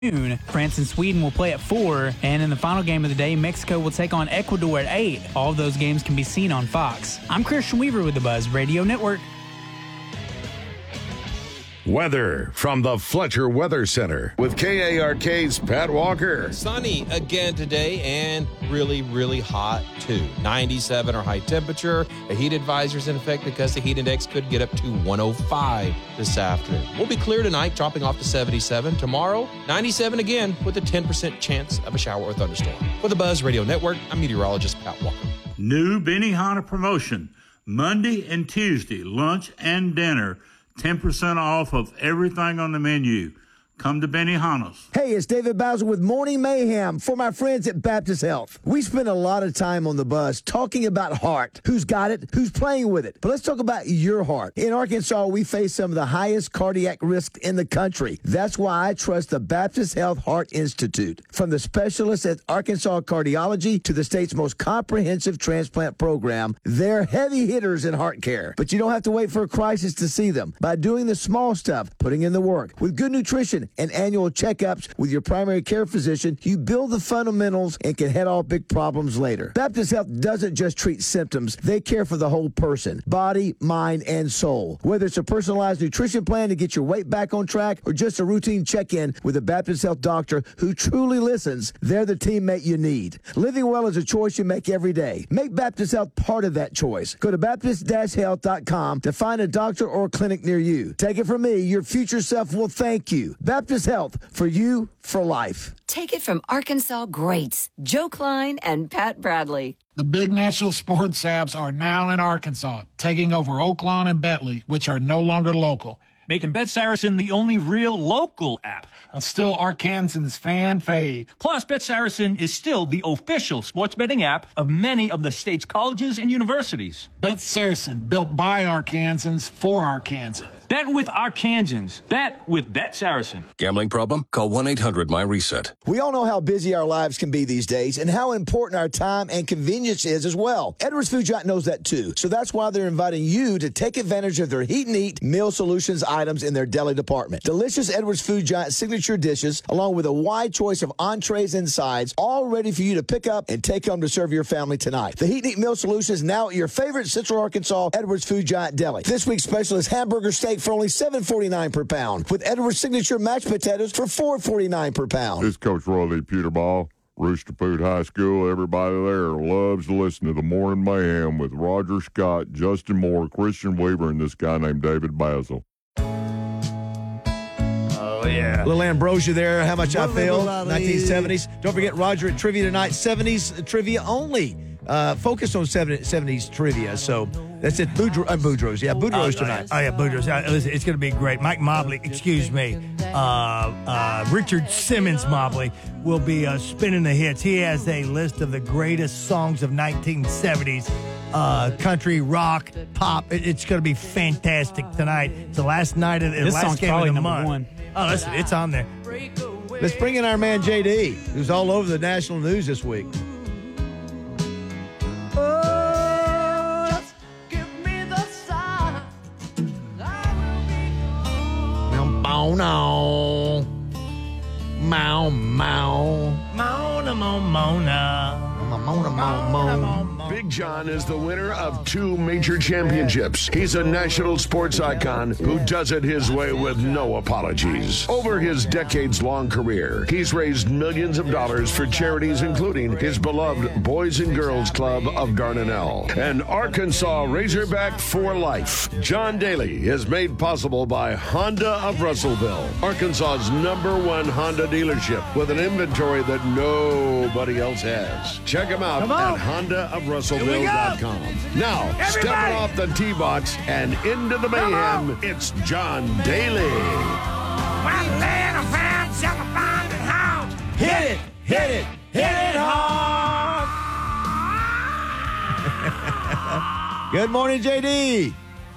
France and Sweden will play at 4, and in the final game of the day, Mexico will take on Ecuador at 8. All of those games can be seen on Fox. I'm Christian Weaver with the Buzz Radio Network. Weather from the Fletcher Weather Center with KARK's Pat Walker. Sunny again today and really, really hot too. 97 our high temperature. A heat advisory is in effect because the heat index could get up to 105 this afternoon. We'll be clear tonight, dropping off to 77. Tomorrow, 97 again with a 10% chance of a shower or thunderstorm. For the Buzz Radio Network, I'm meteorologist Pat Walker. New Benihana promotion. Monday and Tuesday, lunch and dinner. 10% off of everything on the menu. Come to Benihana's. Hey, it's David Bowser with Morning Mayhem for my friends at Baptist Health. We spend a lot of time on the bus talking about heart. Who's got it? Who's playing with it? But let's talk about your heart. In Arkansas, we face some of the highest cardiac risks in the country. That's why I trust the Baptist Health Heart Institute. From the specialists at Arkansas Cardiology to the state's most comprehensive transplant program, they're heavy hitters in heart care. But you don't have to wait for a crisis to see them. By doing the small stuff, putting in the work, with good nutrition and annual checkups with your primary care physician, you build the fundamentals and can head off big problems later. Baptist Health doesn't just treat symptoms. They care for the whole person, body, mind, and soul. Whether it's a personalized nutrition plan to get your weight back on track or just a routine check-in with a Baptist Health doctor who truly listens, they're the teammate you need. Living well is a choice you make every day. Make Baptist Health part of that choice. Go to Baptist-Health.com to find a doctor or clinic near you. Take it from me, your future self will thank you. Baptist Health, for you, for life. Take it from Arkansas greats, Joe Klein and Pat Bradley. The big national sports apps are now in Arkansas, taking over Oaklawn and Bentley, which are no longer local, making Bet Saracen the only real local app. And still Arkansans' fan fave. Plus, Bet Saracen is still the official sports betting app of many of the state's colleges and universities. Bet Saracen, built by Arkansans for Arkansans. Bet with Arkansans. Bet with Bet Saracen. Gambling problem? Call 1-800-MY-RESET. We all know how busy our lives can be these days and how important our time and convenience is as well. Edwards Food Giant knows that too. So that's why they're inviting you to take advantage of their Heat and Eat Meal Solutions items in their deli department. Delicious Edwards Food Giant signature dishes, along with a wide choice of entrees and sides, all ready for you to pick up and take home to serve your family tonight. The Heat and Eat Meal Solutions now at your favorite Central Arkansas Edwards Food Giant deli. This week's special is hamburger steak for only $7.49 per pound, with Edwards signature mashed potatoes for $4.49 per pound. This is Coach Roy Lee Peterball, Rooster Poot High School. Everybody there loves to listen to the Morning Mayhem with Roger Scott, Justin Moore, Christian Weaver, and this guy named David Basil. Oh, yeah. Little Ambrosia there, How Much I Feel, 1970s. Don't forget Roger at Trivia tonight, 70s trivia only. Focused on 70s trivia, so that's it. Boudreaux's. Yeah, Boudreaux's tonight. Oh, yeah, Boudreaux's. Listen, it's going to be great. Mike Mobley, excuse me, Richard Simmons Mobley will be spinning the hits. He has a list of the greatest songs of 1970s, country, rock, pop. It's going to be fantastic tonight. It's the last night of the last game of the month. One. Oh, listen, it's on there. Let's bring in our man JD, who's all over the national news this week. Oh no. Mow, mow. Mona, mona. Big John is the winner of 2 major championships. He's a national sports icon who does it his way with no apologies. Over his decades-long career, he's raised millions of dollars for charities, including his beloved Boys and Girls Club of Dardanelle and Arkansas Razorback for Life. John Daly is made possible by Honda of Russellville, Arkansas's #1 Honda dealership with an inventory that nobody else has. Check him out at HondaofRussellville.com. Now, stepping off the tee box and into the mayhem, it's John Daly. Hit it, hit it, hit it hard. Good morning, JD.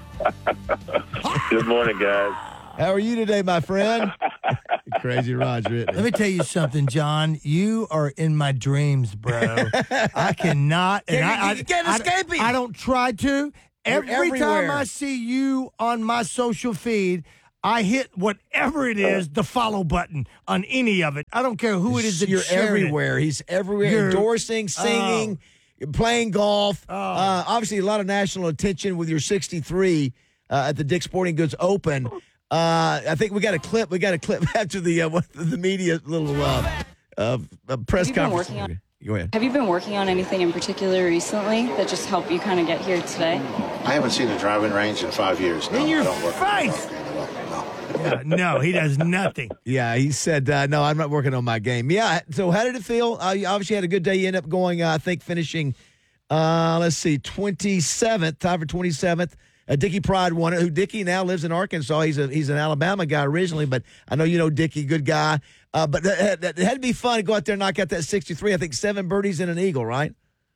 Good morning, guys. How are you today, my friend? Crazy Roger, isn't it? Let me tell you something, John. You are in my dreams, bro. I cannot. And you can't escape it. I don't try to. Every time I see you on my social feed, I hit whatever it is, the follow button on any of it. I don't care who it is that You're shared everywhere. He's everywhere, You're- endorsing, singing, playing golf. Obviously, a lot of national attention with your 63 at the Dick's Sporting Goods Open. I think we got a clip. We got a clip after the media little press conference. Go ahead. Have you been working on anything in particular recently that just helped you kind of get here today? I haven't seen a driving range in 5 years. No, In your I don't work on face! golf game at all. No. No, he does nothing. Yeah, he said, no, I'm not working on my game. Yeah, so how did it feel? You obviously had a good day. You ended up going, I think, finishing, 27th, tied for 27th. Dickie Pride won it, who Dickie now lives in Arkansas. He's an Alabama guy originally, but I know you know Dickie, good guy. But it had to be fun to go out there and knock out that 63. I think 7 birdies and an eagle, right?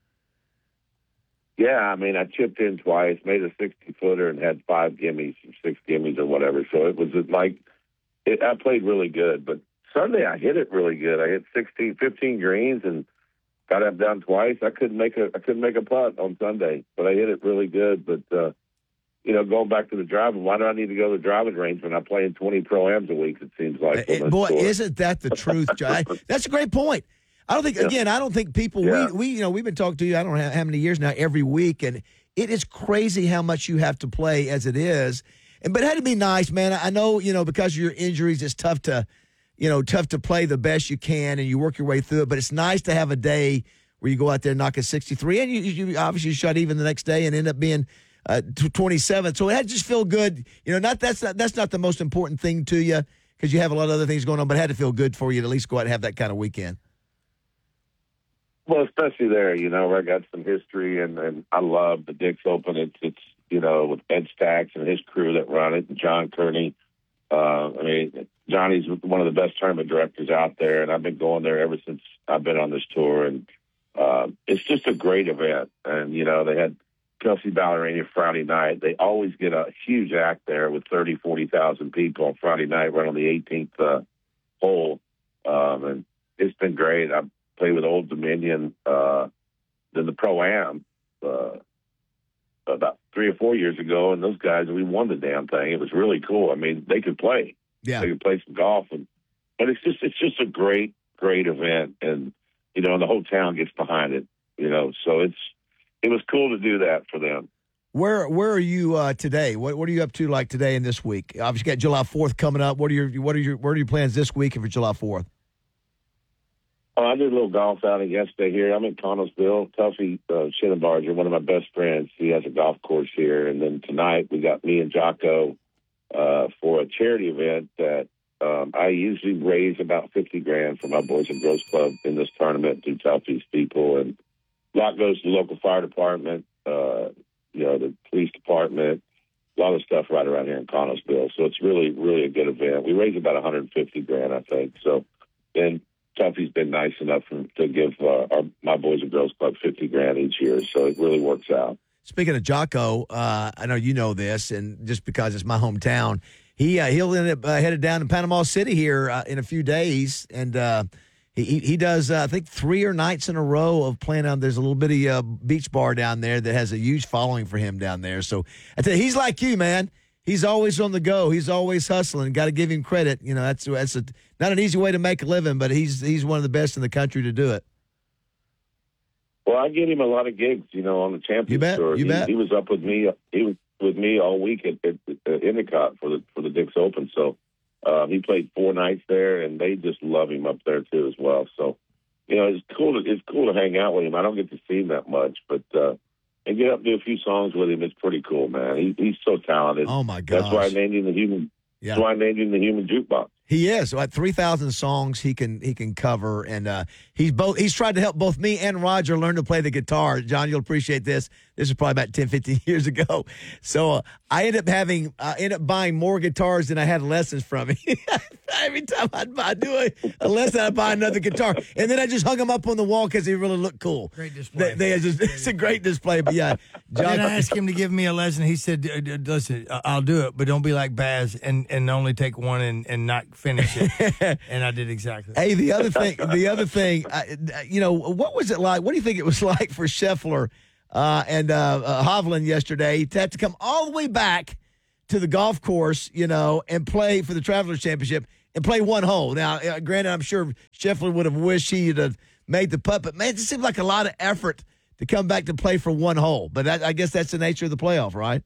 Yeah, I mean, I chipped in twice, made a 60-footer, and had 5 gimmies, 6 gimmies or whatever. So it was I played really good. But Sunday I hit it really good. I hit 15 greens and got up down twice. I couldn't make a putt on Sunday, but I hit it really good. But going back to the driving, why do I need to go to the driving range when I play in 20 pro-ams a week? It seems like. Boy, isn't that the truth, John? That's a great point. I don't think people, we've been talking to you, I don't know how many years now, every week, and it is crazy how much you have to play as it is. But it had to be nice, man. I know, because of your injuries, it's tough to play the best you can and you work your way through it. But it's nice to have a day where you go out there and knock a 63, and you obviously shot even the next day and end up being 27th. So it had to just feel good. That's not the most important thing to you because you have a lot of other things going on, but it had to feel good for you to at least go out and have that kind of weekend. Well, especially there, where I got some history, and I love the Dick's Open. It's with Ed Stacks and his crew that run it, and John Kearney. Johnny's one of the best tournament directors out there, and I've been going there ever since I've been on this tour. And it's just a great event. And, they had Kelsey Ballerini Friday night. They always get a huge act there with 30,000, 40,000 people on Friday night, right on the 18th hole. And it's been great. I've played with Old Dominion, then the Pro-Am about 3 or 4 years ago, and those guys, we won the damn thing. It was really cool. I mean, they could play. Yeah. They could play some golf. But it's just a great, great event. And, and the whole town gets behind it, so it was cool to do that for them. Where are you today? What are you up to like today and this week? Obviously, you got July 4th coming up. What are your plans this week and for July 4th? I did a little golf outing yesterday here. I'm in Connellsville. Tuffy Shinnebarger, one of my best friends, he has a golf course here. And then tonight we got me and Jocko for a charity event that I usually raise about $50,000 for my Boys and Girls Club in this tournament through Tuffy's people. And a lot goes to the local fire department, the police department, a lot of stuff right around here in Connellsville. So it's really, really a good event. We raise about $150,000, I think. So then Tuffy's been nice enough to give my Boys and Girls Club $50,000 each year, so it really works out. Speaking of Jocko, I know you know this, and just because it's my hometown, he'll end up headed down to Panama City here in a few days, and he does I think 3 or nights in a row of playing on. There's a little bitty beach bar down there that has a huge following for him down there. So I tell you, he's like you, man. He's always on the go. He's always hustling. Got to give him credit. That's not an easy way to make a living, but he's one of the best in the country to do it. Well, I get him a lot of gigs, on the Champions Tour. You bet. He was up with me. He was with me all week at Endicott for the Dick's Open. So he played 4 nights there, and they just love him up there too as well. So it's cool to hang out with him. I don't get to see him that much, but. And get up and do a few songs with him. It's pretty cool, man. He's so talented. Oh my gosh. That's why I named him the human. Yeah. That's why I named him the Human Jukebox. He is. So at 3,000 songs he can cover, and he's tried to help both me and Roger learn to play the guitar. John, you'll appreciate this. This was probably about 10, 15 years ago. So I ended up buying more guitars than I had lessons from him. Every time I'd do a lesson, I'd buy another guitar, and then I just hung them up on the wall because they really look cool. Great display. It's a great display. But yeah, John. Then I asked him to give me a lesson. He said, "Listen, I'll do it, but don't be like Baz and only take one and not finish it." And I did exactly. Hey, the other thing, what was it like? What do you think it was like for Scheffler and Hovland yesterday? He had to come all the way back to the golf course, and play for the Travelers Championship and play one hole. Now, granted, I'm sure Scheffler would have wished he'd have made the putt, but, man, it seems like a lot of effort to come back to play for one hole. But I guess that's the nature of the playoff, right?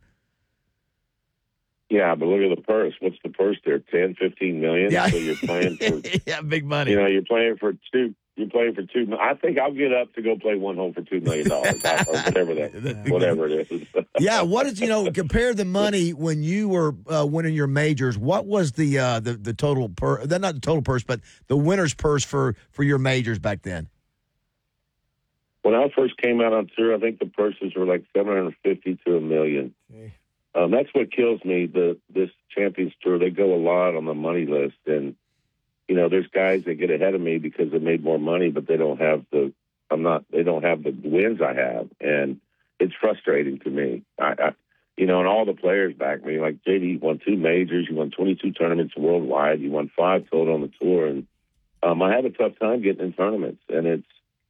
Yeah, but look at the purse. What's the purse there? 10, 15 million? Yeah. So you're playing for big money. you're playing for two. You're playing for $2 million. I think I'll get up to go play one hole for $2 million, or whatever it is. Yeah, what is compare the money when you were winning your majors? What was the total not the total purse, but the winner's purse for your majors back then? When I first came out on tour, I think the purses were like $750 to $1 million. Okay. That's what kills me. This Champions Tour, they go a lot on the money list, and there's guys that get ahead of me because they made more money, but they don't have the wins I have, and it's frustrating to me. And all the players back me. Like JD won 2 majors, you won 22 tournaments worldwide, you won 5 total on the tour, and I have a tough time getting in tournaments, and it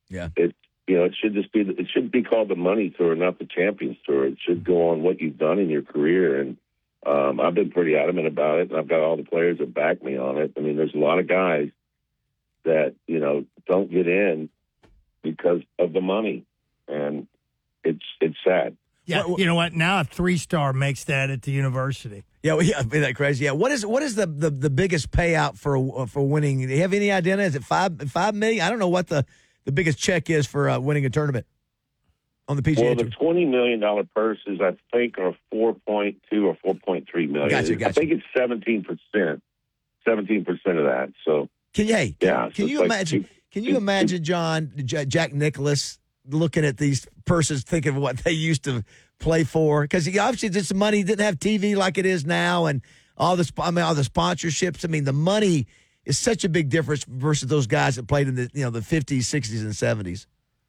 should be called the Money Tour, not the Champions Tour. It should go on what you've done in your career, and I've been pretty adamant about it, and I've got all the players that back me on it. I mean, there's a lot of guys that, don't get in because of the money, and it's sad. Yeah, you know what? Now a 3-star makes that at the university. Yeah, isn't that crazy? Yeah, what is the biggest payout for winning? Do you have any idea? Is it $5 million? I don't know what the biggest check is for winning a tournament on the PGA Tour. The $20 million purses, I think, are 4.2 or 4.3 million. Gotcha. I think it's 17%. 17% of that. So can you imagine? Can you imagine, John, Jack Nicklaus looking at these purses, thinking of what they used to play for? Because obviously, this money didn't have TV like it is now, and all the sponsorships. I mean, the money is such a big difference versus those guys that played in the 50s, 60s, and 70s.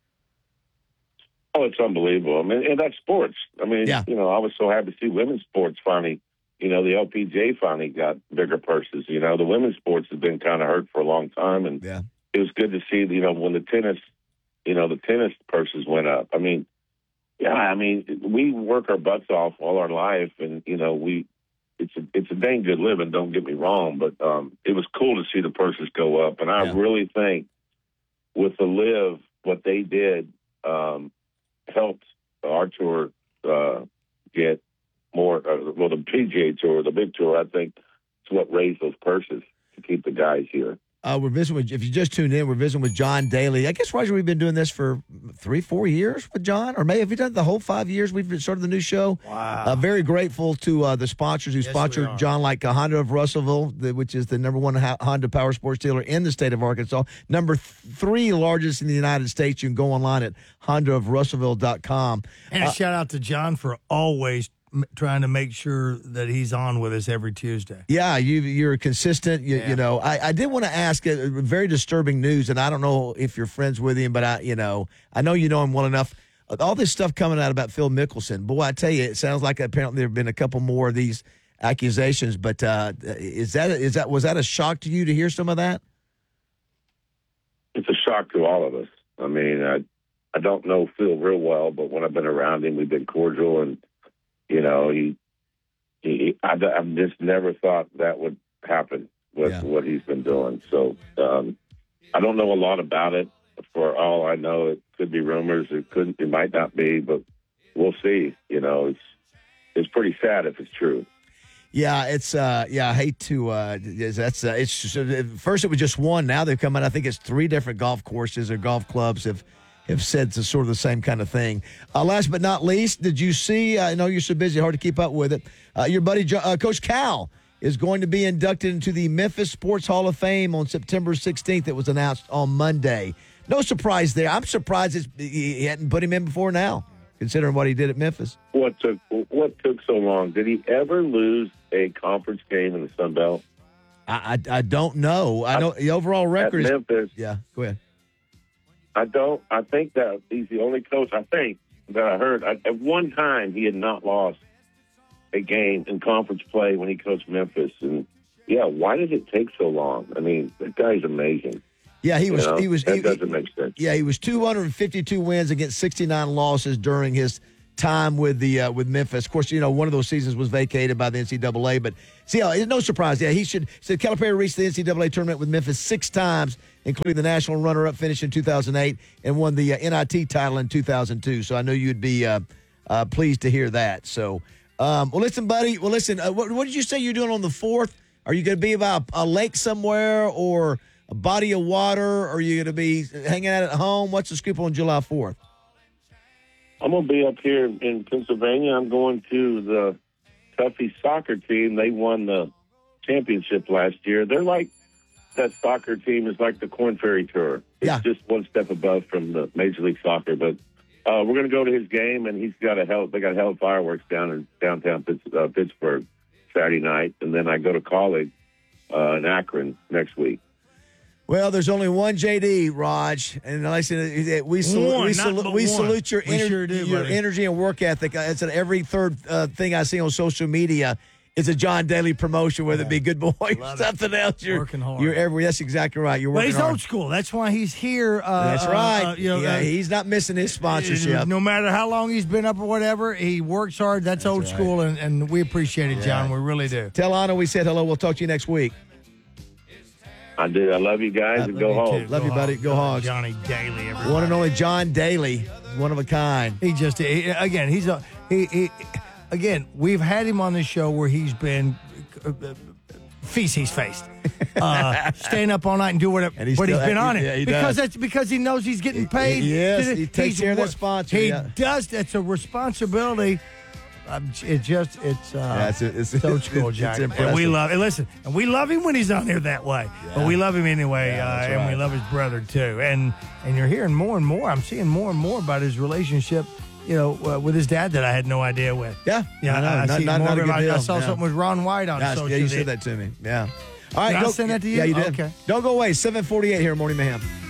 Oh, it's unbelievable. I mean, and that's sports. I mean, yeah. I was so happy to see women's sports finally. The LPGA finally got bigger purses. The women's sports has been kind of hurt for a long time, and it was good to see. When the tennis purses went up. I mean, we work our butts off all our life, and it's a dang good living. Don't get me wrong, but it was cool to see the purses go up, and I really think with the LIV, what they did helped our tour get more. The PGA Tour, the big tour, I think, is what raised those purses to keep the guys here. We're visiting with, if you just tuned in, we're visiting with John Daly. I guess, Roger, we've been doing this for 3-4 years with John, or maybe have we done it the whole 5 years we've started the new show? Wow. Very grateful to the sponsors who sponsored John, like Honda of Russellville, which is the number 1 Honda power sports dealer in the state of Arkansas. Number 3 largest in the United States. You can go online at HondaofRussellville.com. And a shout out to John for always trying to make sure that he's on with us every Tuesday. Yeah, you're consistent. I did want to ask very disturbing news, and I don't know if you're friends with him, but I know him well enough. All this stuff coming out about Phil Mickelson. Boy, I tell you, it sounds like apparently there have been a couple more of these accusations. But was that a shock to you to hear some of that? It's a shock to all of us. I mean, I don't know Phil real well, but when I've been around him, we've been cordial, and I just never thought that would happen with what he's been doing. So I don't know a lot about it. For all I know, it could be rumors. It might not be, but we'll see. It's pretty sad if it's true. Yeah, it's I hate to. It's first it was just one. Now they've come out. I think it's 3 different golf courses or golf clubs have said sort of the same kind of thing. Last but not least, did you see, I know you're so busy, hard to keep up with it, your buddy Coach Cal is going to be inducted into the Memphis Sports Hall of Fame on September 16th. It was announced on Monday. No surprise there. I'm surprised he hadn't put him in before now, considering what he did at Memphis. What took so long? Did he ever lose a conference game in the Sun Belt? I don't know. I know the overall record at Memphis. Yeah, go ahead. I think that he's the only coach, I think, that I heard. At one time, he had not lost a game in conference play when he coached Memphis. And, why did it take so long? I mean, that guy's amazing. Yeah, that doesn't make sense. Yeah, he was 252 wins against 69 losses during his time with Memphis. Of course, one of those seasons was vacated by the NCAA, but see, it's no surprise. Yeah, he should. So Calipari reached the NCAA tournament with Memphis 6 times, including the national runner-up finish in 2008 and won the NIT title in 2002. So I know you'd be pleased to hear that. So, well, listen, buddy. Well, listen. What did you say you're doing on the 4th? Are you going to be by a lake somewhere or a body of water? Or are you going to be hanging out at home? What's the scoop on July 4th? I'm going to be up here in Pennsylvania. I'm going to the Tuffy soccer team. They won the championship last year. They're like that soccer team is like the Korn Ferry Tour. It's just one step above from the Major League Soccer. But we're going to go to his game, and they got hell of fireworks down in downtown Pittsburgh Saturday night. And then I go to college in Akron next week. Well, there's only one JD, Raj, and like I said, we salute your energy and work ethic. I said every third thing I see on social media is a John Daly promotion, whether it be Good Boy or something else. You're working hard. That's exactly right. You're working hard. But he's old school. That's why he's here. That's right. He's not missing his sponsorship. No matter how long he's been up or whatever, he works hard. That's old school, and we appreciate it, John. We really do. Tell Anna we said hello. We'll talk to you next week. I do. I love you guys, and go Hogs. Love you, buddy. Go Hogs. Johnny Daly, everybody. One and only John Daly, one of a kind. Again, we've had him on this show where he's been feces faced, staying up all night and do whatever. But he's been on it because he knows he's getting paid. He takes care of that sponsor. He does. That's a responsibility. It's so cool, Jack. And we love it. Listen, and we love him when he's on there that way. Yeah. But we love him anyway, and we love his brother too. And you're hearing more and more. I'm seeing more and more about his relationship, with his dad that I had no idea with. Yeah, I see more of it. I saw something with Ron White on social media. Yeah, you said that to me. Yeah. All right, did I send that to you? Yeah, you did. Okay. Don't go away. 7:48 here, Morning Mayhem.